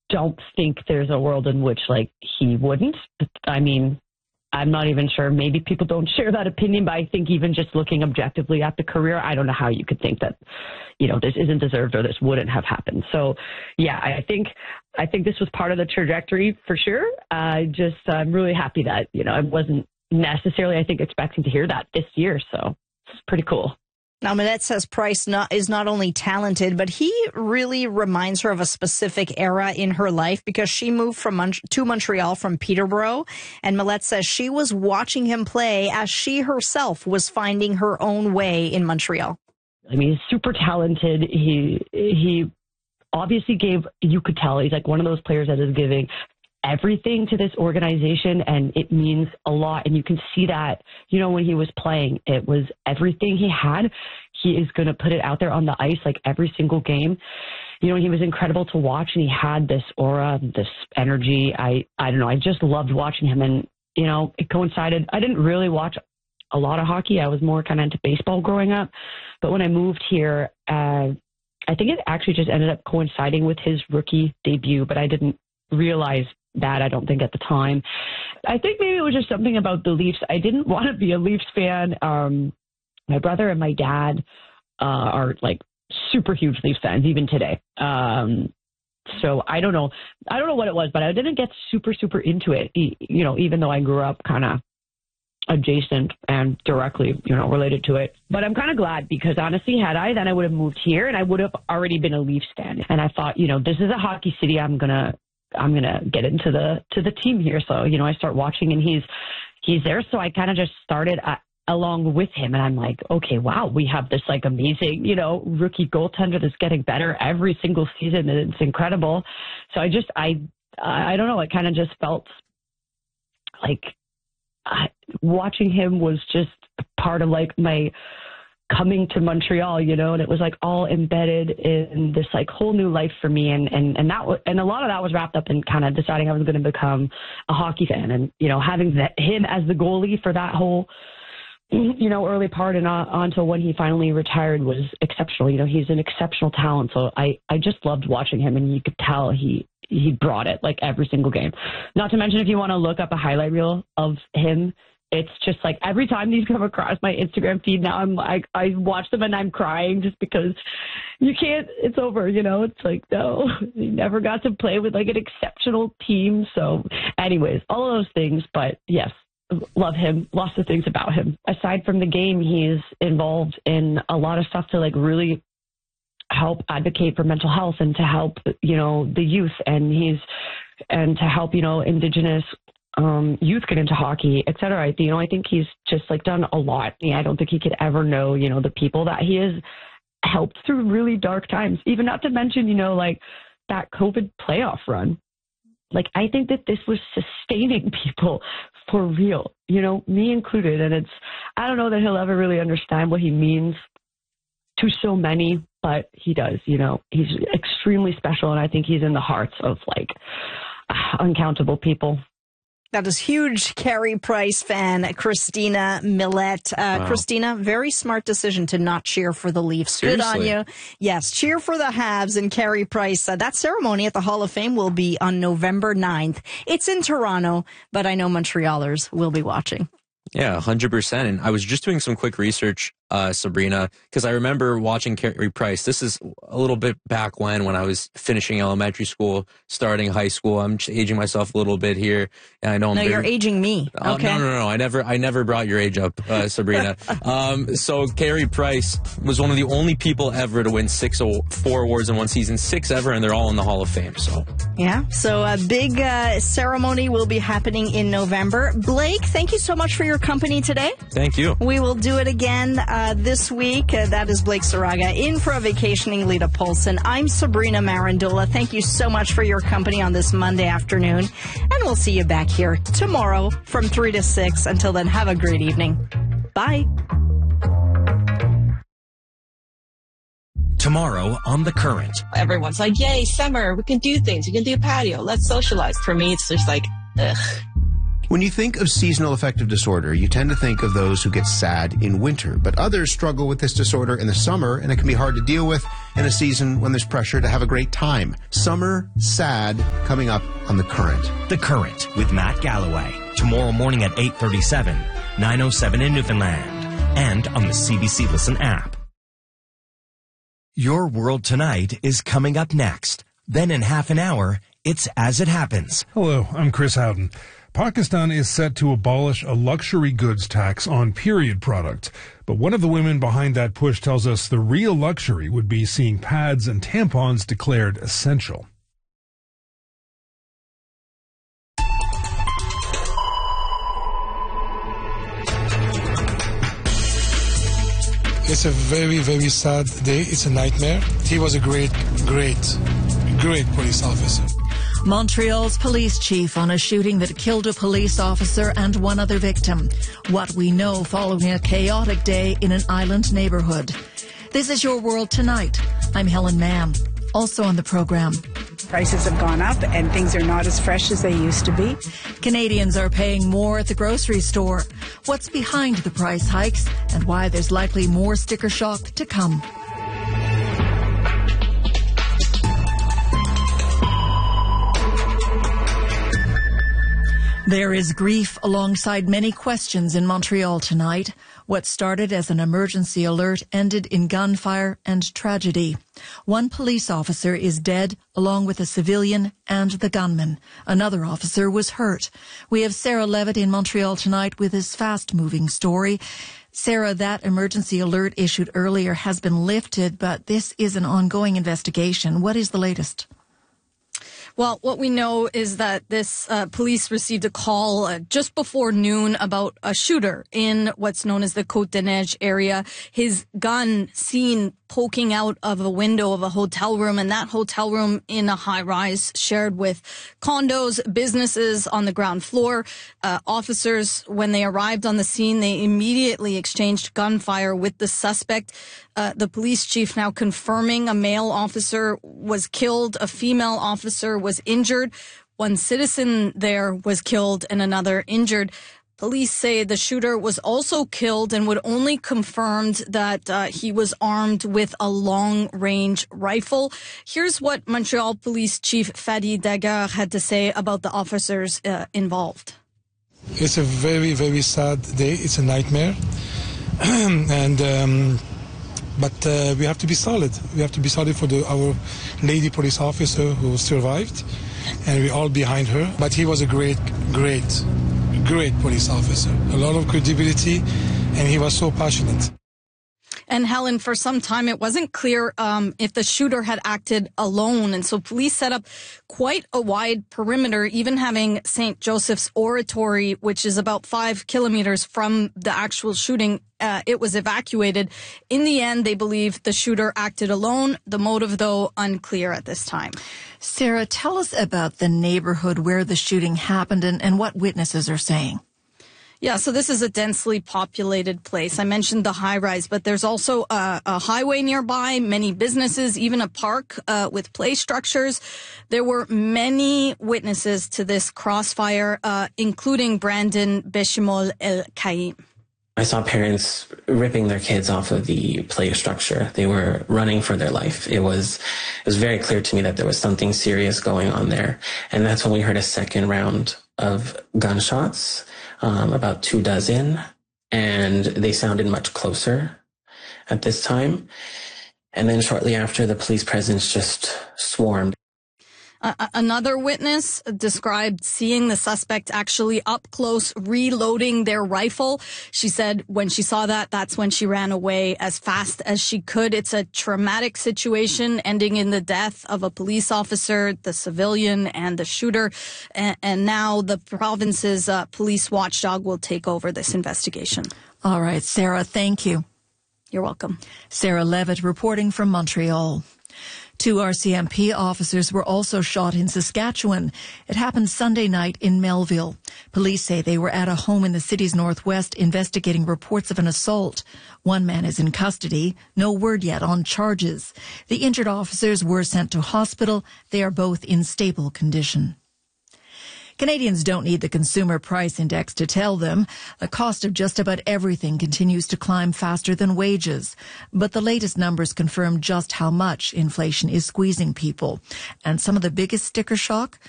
don't think there's a world in which like he wouldn't. I mean, I'm not even sure. Maybe people don't share that opinion, but I think even just looking objectively at the career, I don't know how you could think that, this isn't deserved or this wouldn't have happened. So, yeah, I think this was part of the trajectory for sure. I'm really happy that, I wasn't necessarily, I think, expecting to hear that this year. So it's pretty cool. Now, Millette says Price is not only talented, but he really reminds her of a specific era in her life because she moved to Montreal from Peterborough. And Millette says she was watching him play as she herself was finding her own way in Montreal. I mean, he's super talented. He obviously you could tell, he's like one of those players that is giving everything to this organization, and it means a lot. And you can see that, when he was playing, it was everything he had. He is going to put it out there on the ice like every single game. He was incredible to watch, and he had this aura, this energy. I don't know. I just loved watching him, and, it coincided. I didn't really watch a lot of hockey. I was more kind of into baseball growing up. But when I moved here, I think it actually just ended up coinciding with his rookie debut, but I didn't realize that, I don't think, at the time. I think maybe it was just something about the Leafs. I didn't want to be a Leafs fan. My brother and my dad are like super huge Leafs fans, even today. So I don't know what it was, but I didn't get super, super into it, even though I grew up kind of adjacent and directly, related to it. But I'm kind of glad because honestly, then I would have moved here and I would have already been a Leafs fan. And I thought, this is a hockey city. I'm gonna get into the team here. So, I start watching and he's there. So I kind of just started along with him. And I'm like, okay, wow, we have this like amazing, rookie goaltender that's getting better every single season. And it's incredible. So I don't know. It kind of just felt like watching him was just part of like my coming to Montreal, and it was like all embedded in this like whole new life for me. And a lot of that was wrapped up in kind of deciding I was going to become a hockey fan, and, having him as the goalie for that whole, early part and on until when he finally retired was exceptional. He's an exceptional talent. So I just loved watching him, and you could tell he brought it like every single game. Not to mention, if you want to look up a highlight reel of him, it's just like every time these come across my Instagram feed now, I'm like, I watch them and I'm crying just because you can't, it's over, it's like, no, he never got to play with like an exceptional team. So anyways, all of those things, but yes, love him. Lots of things about him. Aside from the game, he's involved in a lot of stuff to like really help advocate for mental health and to help, the youth, and to help, Indigenous youth get into hockey, et cetera. I think he's just like done a lot. I don't think he could ever know, the people that he has helped through really dark times, even not to mention, like that COVID playoff run. Like, I think that this was sustaining people for real, me included. And I don't know that he'll ever really understand what he means to so many, but he does, he's extremely special. And I think he's in the hearts of like uncountable people. That is huge Carey Price fan, Christina Millette. Wow. Christina, very smart decision to not cheer for the Leafs. Seriously? Good on you. Yes, cheer for the Habs and Carey Price. That ceremony at the Hall of Fame will be on November 9th. It's in Toronto, but I know Montrealers will be watching. Yeah, 100%. And I was just doing some quick research, Sabrina, because I remember watching Carey Price. This is a little bit back when I was finishing elementary school, starting high school. I'm just aging myself a little bit here. And I know you're aging me. Okay. No. I never brought your age up, Sabrina. So Carey Price was one of the only people ever to win 4 awards in one season, 6 ever, and they're all in the Hall of Fame. So yeah. So a big ceremony will be happening in November. Blake, thank you so much for your company today. Thank you. We will do it again this week. That is Blake Saraga in for a vacationing Lita Polson. I'm Sabrina Marandola. Thank you so much for your company on this Monday afternoon. And we'll see you back here tomorrow from 3 to 6. Until then, have a great evening. Bye. Tomorrow on The Current. Everyone's like, yay, summer. We can do things. We can do patio. Let's socialize. For me, it's just like, ugh. When you think of seasonal affective disorder, you tend to think of those who get sad in winter, but others struggle with this disorder in the summer, and it can be hard to deal with in a season when there's pressure to have a great time. Summer Sad, coming up on The Current. The Current with Matt Galloway. Tomorrow morning at 8:37, 9:07 in Newfoundland, and on the CBC Listen app. Your World Tonight is coming up next. Then in half an hour, it's As It Happens. Hello, I'm Chris Howden. Pakistan is set to abolish a luxury goods tax on period products. But one of the women behind that push tells us the real luxury would be seeing pads and tampons declared essential. It's a very, very sad day. It's a nightmare. He was a great police officer. Montreal's police chief on a shooting that killed a police officer and one other victim. What we know following a chaotic day in an island neighborhood. This is Your World Tonight. I'm Helen Mann. Also on the program. Prices have gone up and things are not as fresh as they used to be. Canadians are paying more at the grocery store. What's behind the price hikes and why there's likely more sticker shock to come. There is grief alongside many questions in Montreal tonight. What started as an emergency alert ended in gunfire and tragedy. One police officer is dead, along with a civilian and the gunman. Another officer was hurt. We have Sarah Levitt in Montreal tonight with this fast-moving story. Sarah, that emergency alert issued earlier has been lifted, but this is an ongoing investigation. What is the latest? Well, what we know is that this police received a call just before noon about a shooter in what's known as the Côte-des-Neiges area. His gun seen poking out of a window of a hotel room, and that hotel room in a high-rise shared with condos, businesses on the ground floor. Officers, when they arrived on the scene, they immediately exchanged gunfire with the suspect. The police chief now confirming a male officer was killed, a female officer was injured. One citizen there was killed and another injured. Police say the shooter was also killed and would only confirmed that he was armed with a long-range rifle. Here's what Montreal Police Chief Fadi Daguerre had to say about the officers involved. It's a very, very sad day. It's a nightmare. But we have to be solid. We have to be solid for our lady police officer who survived, and we're all behind her. But he was a great police officer. A lot of credibility, and he was so passionate. And Helen, for some time, it wasn't clear if the shooter had acted alone. And so police set up quite a wide perimeter, even having St. Joseph's Oratory, which is about 5 kilometers from the actual shooting. It was evacuated. In the end, they believe the shooter acted alone. The motive, though, unclear at this time. Sarah, tell us about the neighborhood where the shooting happened and what witnesses are saying. Yeah, so this is a densely populated place. I mentioned the high-rise, but there's also a highway nearby, many businesses, even a park with play structures. There were many witnesses to this crossfire, including Brandon Beshimol El-Kaim. I saw parents ripping their kids off of the play structure. They were running for their life. It was very clear to me that there was something serious going on there. And that's when we heard a second round of gunshots, about 24, and they sounded much closer at this time. And then shortly after, the police presence just swarmed. Another witness described seeing the suspect actually up close reloading their rifle. She said when she saw that, that's when she ran away as fast as she could. It's a traumatic situation ending in the death of a police officer, the civilian, and the shooter. And now the province's police watchdog will take over this investigation. All right, Sarah, thank you. You're welcome. Sarah Levitt reporting from Montreal. 2 RCMP officers were also shot in Saskatchewan. It happened Sunday night in Melville. Police say they were at a home in the city's northwest investigating reports of an assault. One man is in custody. No word yet on charges. The injured officers were sent to hospital. They are both in stable condition. Canadians don't need the Consumer Price Index to tell them the cost of just about everything continues to climb faster than wages. But the latest numbers confirm just how much inflation is squeezing people. And some of the biggest sticker shock,